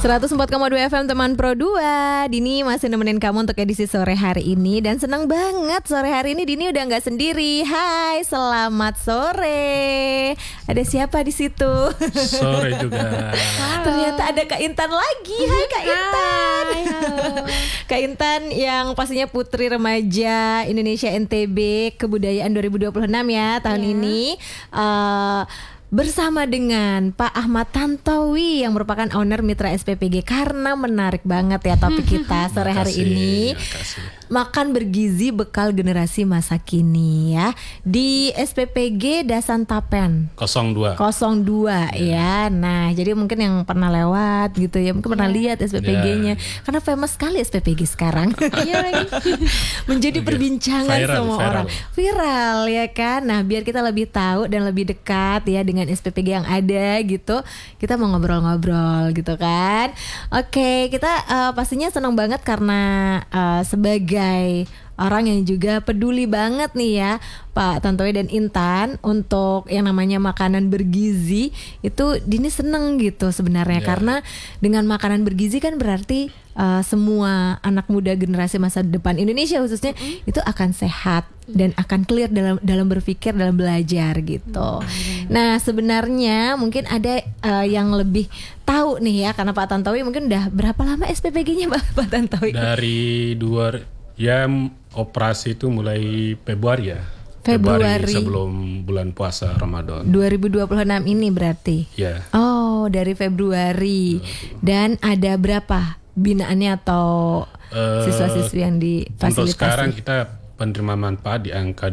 104,2 FM teman Pro 2. Dini masih nemenin kamu untuk edisi sore hari ini. Dan senang banget sore hari ini Dini udah gak sendiri. Hai, selamat sore. Ada siapa di situ? Sore juga. Ternyata ada Kak Intan lagi. Hai Kak Intan. Hai, halo. Kak Intan yang pastinya Putri Remaja Indonesia NTB Kebudayaan 2026 ya tahun ini. Bersama dengan Pak Ahmad Tantowi yang merupakan owner Mitra SPPG. Karena menarik banget ya topik kita sore hari ini. Makan bergizi bekal generasi masa kini ya. Di SPPG Dasan Tapen 02 ya. Nah jadi mungkin yang pernah lewat gitu ya, mungkin pernah lihat SPPG-nya karena famous sekali SPPG sekarang. Menjadi perbincangan semua orang. Viral ya kan. Nah biar kita lebih tahu dan lebih dekat ya dengan SPPG yang ada gitu, kita mau ngobrol-ngobrol gitu kan. Oke, kita pastinya senang banget karena sebagai orang yang juga peduli banget nih ya Pak Tantowi dan Intan untuk yang namanya makanan bergizi. Itu Dini seneng gitu sebenarnya karena dengan makanan bergizi kan berarti semua anak muda generasi masa depan Indonesia khususnya itu akan sehat dan akan clear dalam berpikir, dalam belajar gitu. Nah sebenarnya mungkin ada yang lebih tahu nih ya, karena Pak Tantowi mungkin udah berapa lama SPPG-nya Pak Tantowi? Dari operasi itu mulai Februari ya. Februari sebelum bulan puasa Ramadan 2026 ini berarti. Ya. Oh, dari Februari. Dan ada berapa binaannya atau siswa-siswi yang difasilitasi? Untuk sekarang kita penerima manfaat di angka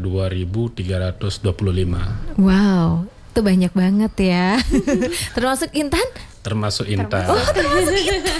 2.325. Wow, itu banyak banget ya. Termasuk Intan? Termasuk Intan. Oh, termasuk Intan.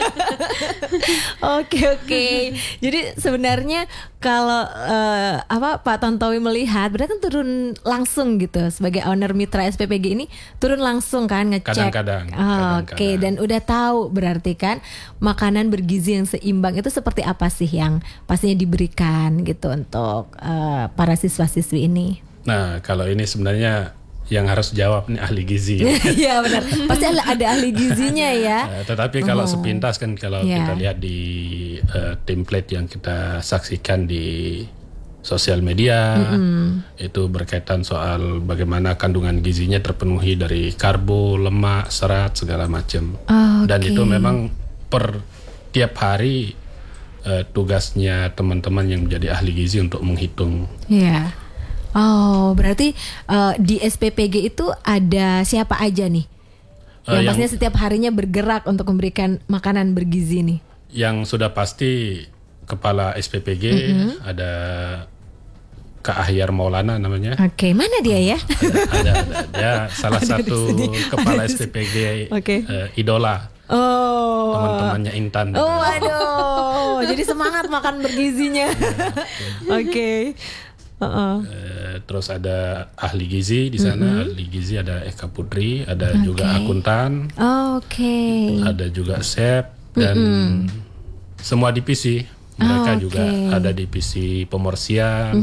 Oke. Jadi sebenarnya kalau Pak Tantowi melihat, berarti kan turun langsung gitu sebagai owner Mitra SPPG ini, turun langsung kan ngecek. Kadang-kadang. Oke, dan udah tahu berarti kan makanan bergizi yang seimbang itu seperti apa sih yang pastinya diberikan gitu untuk para siswa-siswi ini. Nah, kalau ini sebenarnya yang harus jawab nih ahli gizi. Iya benar. Pasti ada ahli gizinya ya. Tetapi kalau sepintas kan kalau kita lihat di template yang kita saksikan di sosial media, itu berkaitan soal bagaimana kandungan gizinya terpenuhi dari karbo, lemak, serat, segala macam. Dan itu memang per tiap hari tugasnya teman-teman yang menjadi ahli gizi untuk menghitung. Iya. Oh, berarti di SPPG itu ada siapa aja nih? Yang pastinya setiap harinya bergerak untuk memberikan makanan bergizi nih. Yang sudah pasti kepala SPPG ada Kak Ahyar Maulana namanya. Oke, mana dia ya? Ada salah satu kepala SPPG idola. Oh, teman-temannya Intan. Oh, aduh. Jadi semangat makan bergizinya. Oke. Terus ada ahli gizi di sana, ahli gizi ada Eka Putri, ada juga akuntan, ada juga chef dan semua divisi. Mereka juga ada divisi pemorsian,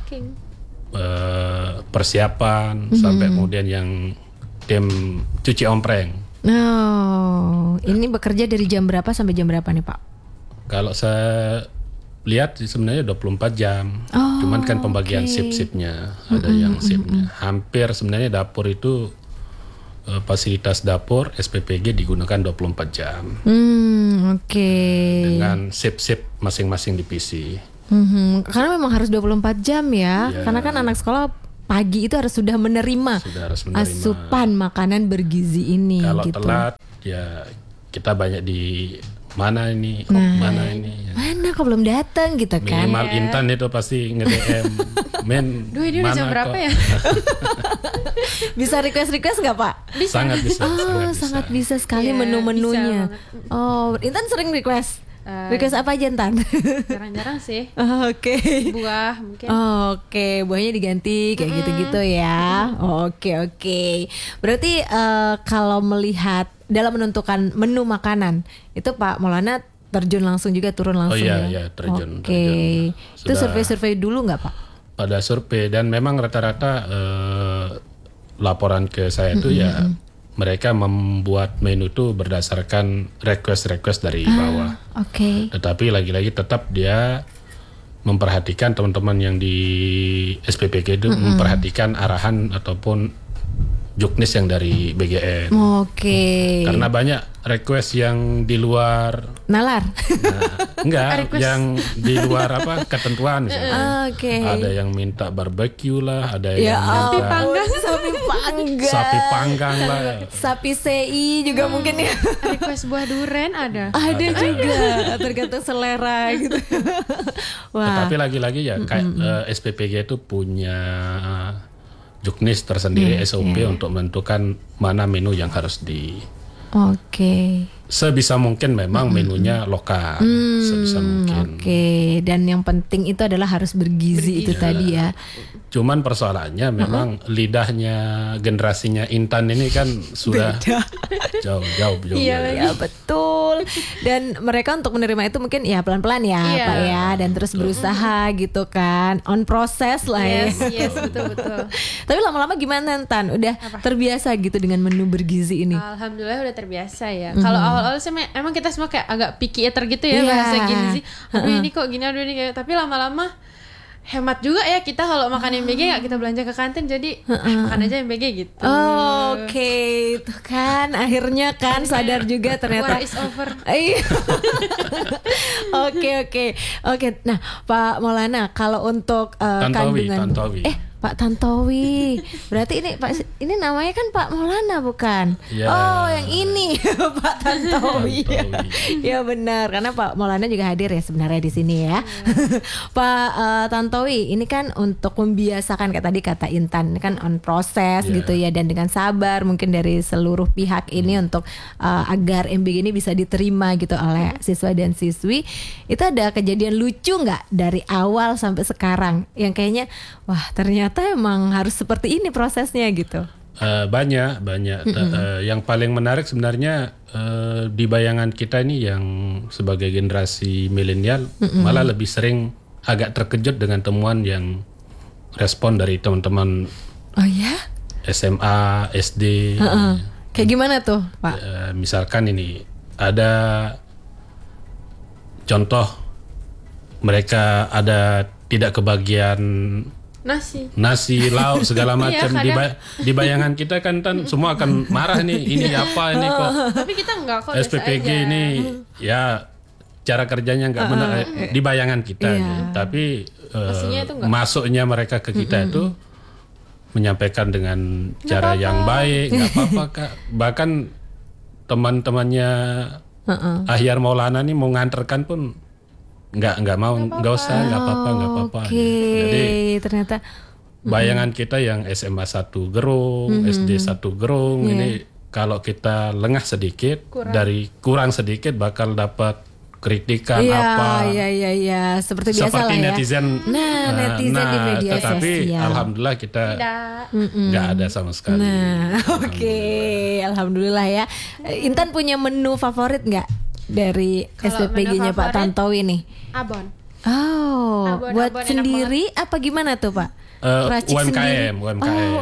persiapan, sampai kemudian yang tim cuci ompreng. Oh, ini bekerja dari jam berapa sampai jam berapa nih Pak? Kalau saya lihat sebenarnya 24 jam. Cuman kan pembagian shift-shiftnya ada yang shiftnya. Hampir sebenarnya dapur itu fasilitas dapur SPPG digunakan 24 jam. Dengan shift-shift masing-masing divisi. Karena memang harus 24 jam ya. Karena kan anak sekolah pagi itu harus sudah menerima asupan makanan bergizi ini. Kalau gitu. telat ya kita banyak di mana ini, mana kok belum datang gitu kan. Minimal Intan itu pasti nge-DM men, ini udah jam berapa ya? Bisa request nggak Pak? Bisa. Sangat bisa. Sangat bisa sekali menu-menunya. Intan sering request apa aja Intan? Jarang-jarang sih. Oke. Buah mungkin. Buahnya diganti kayak gitu-gitu ya. Oke. Berarti kalau melihat dalam menentukan menu makanan itu Pak Maulana terjun langsung juga, turun langsung ya terjun. Itu survei dulu nggak Pak? Pada survei, dan memang rata-rata laporan ke saya itu ya mereka membuat menu itu berdasarkan request dari bawah. Oke. Tetapi lagi-lagi tetap dia memperhatikan teman-teman yang di SPPG itu memperhatikan arahan ataupun juknis yang dari BGN. Oke. Karena banyak request yang di luar. Nalar. Enggak, yang di luar ketentuan misalnya. Oke. Ada yang minta barbecue lah, ada yang sapi minta panggang. sapi panggang lah. Sapi CI juga mungkin ya. Request buah duren ada. Ada juga, tergantung selera gitu. Wah. Tetapi lagi-lagi ya kayak SPPG itu punya juknis tersendiri, SOP untuk menentukan mana menu yang harus Oke. sebisa mungkin memang menunya lokal, sebisa mungkin. Oke, dan yang penting itu adalah harus bergizi itu tadi ya. Cuman persoalannya memang lidahnya generasinya Intan ini kan sudah jauh. Iya betul. Dan mereka untuk menerima itu mungkin ya pelan-pelan ya Pak ya, dan terus berusaha gitu kan, on proses lah ya. Yes, betul. Tapi lama-lama gimana Tan? Udah terbiasa gitu dengan menu bergizi ini? Alhamdulillah udah terbiasa ya. Kalau awal-awal sih emang kita semua kayak agak picky eater gitu ya, bahasa gizi. Aduh ini kok gini, aduh ini kayak. Tapi lama-lama hemat juga ya kita kalau makan MBG nggak kita belanja ke kantin, jadi makan aja MBG gitu. Oke, itu kan akhirnya kan sadar juga ternyata. War is over. Oke. Nah, Pak Maulana, kalau untuk kandungan Pak Tantowi. Berarti ini namanya kan Pak Maulana bukan? Ya. Oh, yang ini Pak Tantowi. Ya benar, karena Pak Maulana juga hadir ya sebenarnya di sini ya. Pak Tantowi, ini kan untuk membiasakan kayak tadi kata Intan, ini kan on proses gitu ya, dan dengan sabar mungkin dari seluruh pihak ini untuk agar MBG ini bisa diterima gitu oleh siswa dan siswi. Itu ada kejadian lucu nggak dari awal sampai sekarang yang kayaknya wah ternyata emang harus seperti ini prosesnya gitu? Banyak. Yang paling menarik sebenarnya di bayangan kita ini yang sebagai generasi milenial malah lebih sering agak terkejut dengan temuan yang respon dari teman-teman SMA, SD. Kayak gimana tuh Pak? Misalkan ini ada contoh mereka ada tidak kebagian nasi, lauk segala macam. Di bayangan kita kan semua akan marah nih, ini apa ini kok. Tapi kita enggak kok. SPPG ini ya cara kerjanya enggak benar di bayangan kita. Tapi masuknya mereka ke kita itu menyampaikan dengan cara yang baik, enggak apa-apa Kak. Bahkan teman-temannya Ahyar Maulana nih mau nganterkan pun nggak mau, nggak usah, nggak apa-apa. Jadi ternyata bayangan kita yang SMA 1 gerung, SD 1 gerung ini kalau kita lengah sedikit, kurang sedikit bakal dapat kritikan Iya, seperti biasa seperti lah ya. netizen. Netizen di media tetapi sosial. alhamdulillah kita nggak ada sama sekali. Alhamdulillah ya. Intan punya menu favorit nggak dari SPPG-nya Pak Tantowi nih? Abon. Oh, buat abon sendiri apa gimana tuh Pak? Racik UMKM.